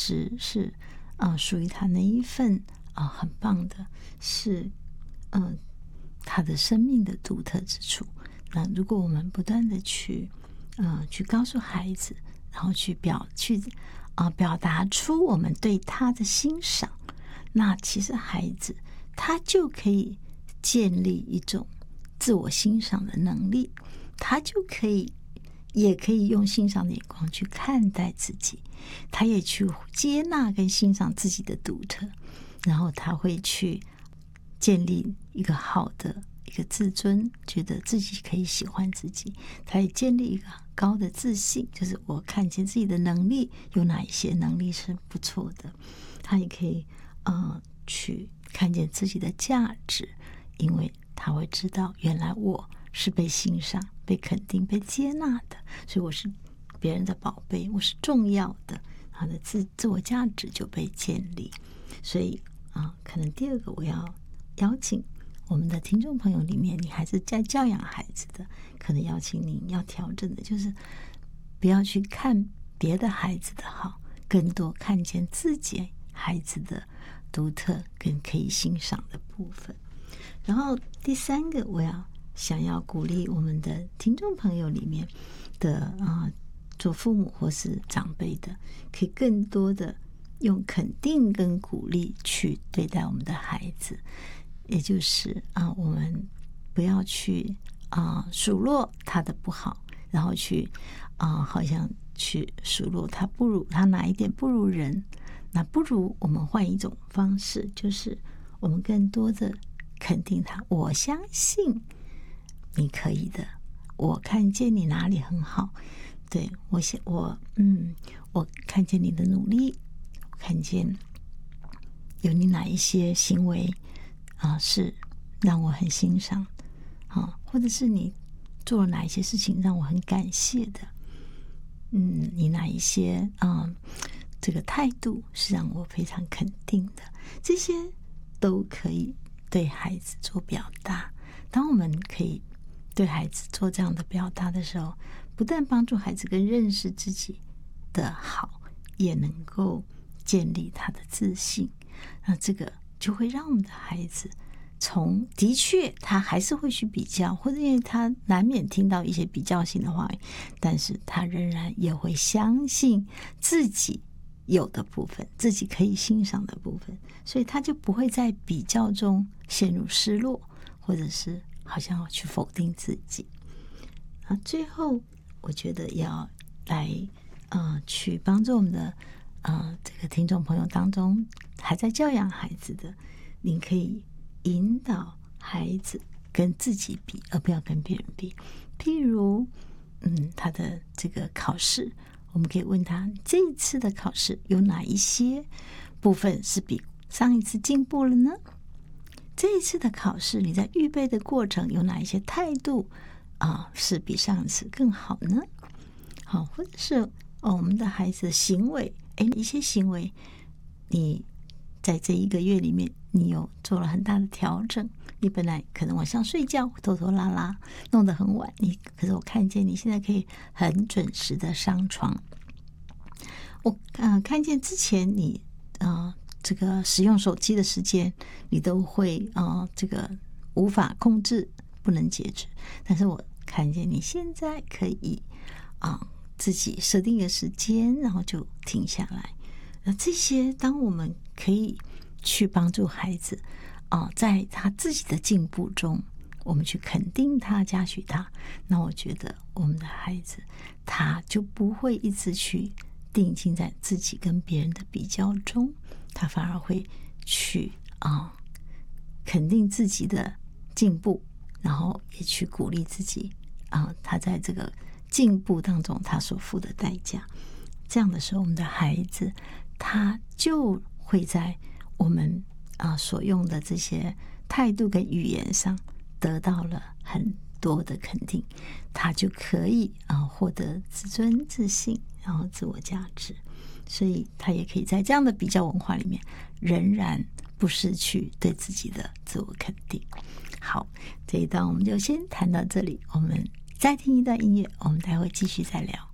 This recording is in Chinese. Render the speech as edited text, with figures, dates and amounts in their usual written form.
实是属于他那一份很棒的，是他的生命的独特之处。那如果我们不断的去告诉孩子，然后去表达出我们对他的欣赏，那其实孩子他就可以建立一种自我欣赏的能力，他就也可以用欣赏的眼光去看待自己，他也去接纳跟欣赏自己的独特，然后他会去建立一个好的一个自尊，觉得自己可以喜欢自己，他也建立一个高的自信，就是我看见自己的能力有哪一些能力是不错的，他也可以去看见自己的价值，因为他会知道原来我是被欣赏、被肯定、被接纳的，所以我是别人的宝贝，我是重要的，他的自我价值就被建立。所以可能第二个我要邀请我们的听众朋友里面，你还是在教养孩子的，可能邀请您要调整的就是不要去看别的孩子的好，更多看见自己孩子的独特跟可以欣赏的部分。然后第三个我想要鼓励我们的听众朋友里面的做父母或是长辈的，可以更多的用肯定跟鼓励去对待我们的孩子，也就是我们不要去数落他的不好，然后去好像去数落他哪一点不如人，那不如我们换一种方式，就是我们更多的肯定他，我相信你可以的，我看见你哪里很好，对，我看见你的努力，我看见有你哪一些行为是让我很欣赏或者是你做了哪一些事情让我很感谢的，你哪一些这个态度是让我非常肯定的，这些都可以对孩子做表达。当我们可以对孩子做这样的表达的时候，不但帮助孩子更认识自己的好，也能够建立他的自信。那这个就会让我们的孩子的确他还是会去比较，或者因为他难免听到一些比较性的话语，但是他仍然也会相信自己有的部分，自己可以欣赏的部分，所以他就不会在比较中陷入失落，或者是好像要去否定自己。最后我觉得要来去帮助我们的这个听众朋友当中还在教养孩子的，您可以引导孩子跟自己比，而不要跟别人比。譬如他的这个考试，我们可以问他，这一次的考试有哪一些部分是比上一次进步了呢？这一次的考试你在预备的过程有哪一些态度是比上一次更好呢？好，或者是我们的孩子的行为，一些行为你在这一个月里面你有做了很大的调整，你本来可能晚上睡觉拖拖拉拉弄得很晚，可是我看见你现在可以很准时的上床，我看见之前你这个使用手机的时间你都会这个无法控制，不能节制，但是我看见你现在可以自己设定一个时间，然后就停下来。那这些当我们可以去帮助孩子在他自己的进步中，我们去肯定他，嘉许他，那我觉得我们的孩子他就不会一直去定睛在自己跟别人的比较中，他反而会去肯定自己的进步，然后也去鼓励自己他在这个进步当中他所付的代价。这样的时候，我们的孩子他就会在我们所用的这些态度跟语言上得到了很多的肯定，他就可以获得自尊、自信，然后自我价值，所以他也可以在这样的比较文化里面仍然不失去对自己的自我肯定。好，这一段我们就先谈到这里，我们再听一段音乐，我们待会继续再聊。